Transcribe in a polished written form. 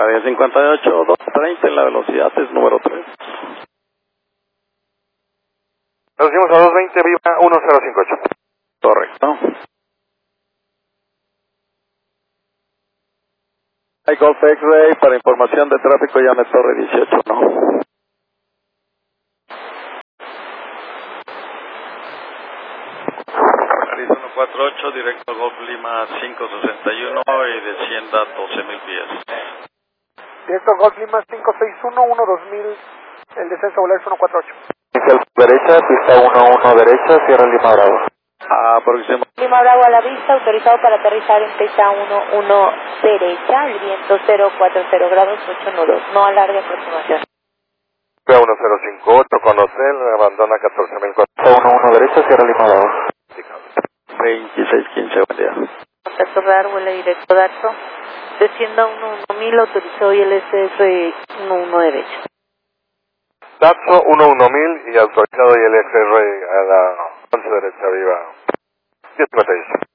Sierra 1058, 230, la velocidad es número 3. Nos dimos a 220, viva 1058. Correcto. Hay Golf X-Ray, para información de tráfico llame Torre 18, ¿no? Paris 148, directo Golf Lima 561 y descienda 12,000 pies. Directo Golf Lima 561, 2000, el descenso volar es 148. Derecha, pista 11 derecha, Sierra Lima Bravo. Aproximadamente. Lima Bravo a la vista, autorizado para aterrizar en pista 11 derecha, el viento 040 grados 8 nudos, no alargue aproximación. P1058 con hotel, abandona 14.000. 11 derecha, Sierra Lima Bravo. 2615, buen día. Contacto radar, vuela directo Dato, descienda 11000, autorizado y el SS 11 derecha. Datso 11000 y autorizado y el XR a la 11 derecha, viva 1056.